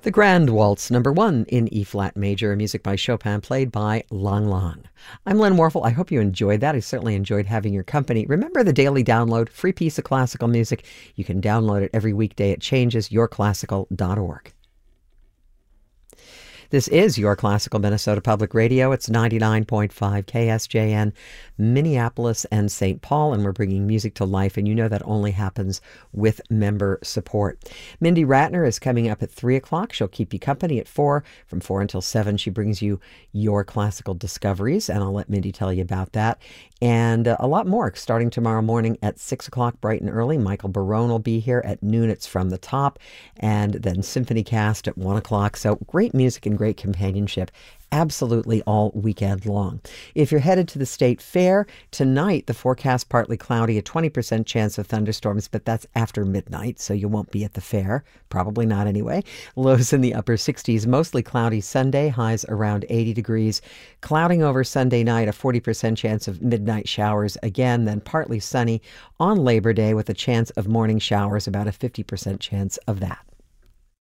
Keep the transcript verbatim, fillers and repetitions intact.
The Grand Waltz, number one in E-flat major, music by Chopin, played by Lang Lang. I'm Len Warfel. I hope you enjoyed that. I certainly enjoyed having your company. Remember the daily download, free piece of classical music. You can download it every weekday at changes your classical dot org. This is Your Classical Minnesota Public Radio. It's ninety-nine point five K S J N, Minneapolis and Saint Paul, and we're bringing music to life, and you know that only happens with member support. Mindy Ratner is coming up at three o'clock. She'll keep you company at four. From four until seven, she brings you your classical discoveries, and I'll let Mindy tell you about that. And uh, a lot more starting tomorrow morning at six o'clock, bright and early. Michael Barone will be here. At noon, it's From the Top, and then Symphony Cast at one o'clock. So great music and great companionship absolutely all weekend long. If you're headed to the State Fair, tonight the forecast partly cloudy, a twenty percent chance of thunderstorms, but that's after midnight, so you won't be at the fair. Probably not anyway. Lows in the upper sixties, mostly cloudy Sunday, highs around eighty degrees. Clouding over Sunday night, a forty percent chance of midnight showers again, then partly sunny on Labor Day with a chance of morning showers, about a fifty percent chance of that.